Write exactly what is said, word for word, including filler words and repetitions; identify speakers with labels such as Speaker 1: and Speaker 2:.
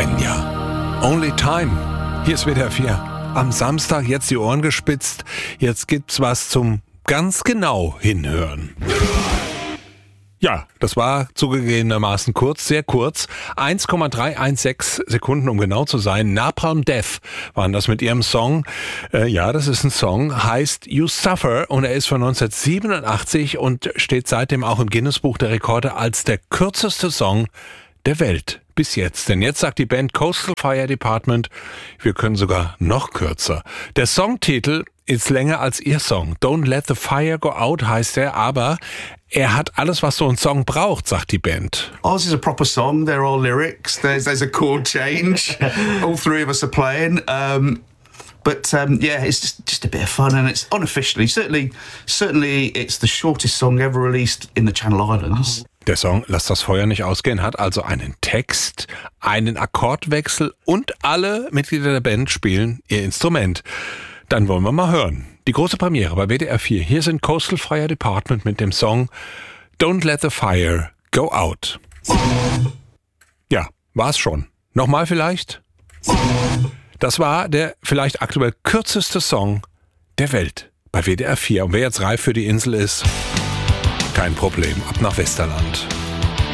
Speaker 1: Enya. Only Time. Hier ist W D R vier. Am Samstag jetzt die Ohren gespitzt. Jetzt gibt's was zum ganz genau hinhören. Ja, das war zugegebenermaßen kurz, sehr kurz. eins Komma drei eins sechs Sekunden, um genau zu sein. Napalm Death waren das mit ihrem Song. Äh, ja, das ist ein Song, heißt You Suffer und er ist von neunzehnhundertsiebenundachtzig und steht seitdem auch im Guinness-Buch der Rekorde als der kürzeste Song der Welt bis jetzt. Denn jetzt sagt die Band Coastal Fire Department, wir können sogar noch kürzer. Der Songtitel ist länger als ihr Song. Don't Let the Fire Go Out heißt er, aber er hat alles, was so ein Song braucht, sagt die Band.
Speaker 2: Ours is a proper song. There are lyrics. There's there's a chord change. All three of us are playing. Um, but um, yeah, it's just, just a bit of fun, and it's unofficially, certainly, certainly, it's the shortest song ever released in the Channel Islands.
Speaker 1: Der Song Lass das Feuer nicht ausgehen hat also einen Text, einen Akkordwechsel und alle Mitglieder der Band spielen ihr Instrument. Dann wollen wir mal hören. Die große Premiere bei W D R vier. Hier sind Coastal Fire Department mit dem Song Don't Let the Fire Go Out. Ja, war's schon. Nochmal vielleicht? Das war der vielleicht aktuell kürzeste Song der Welt bei W D R vier. Und wer jetzt reif für die Insel ist, kein Problem. Ab nach Westerland.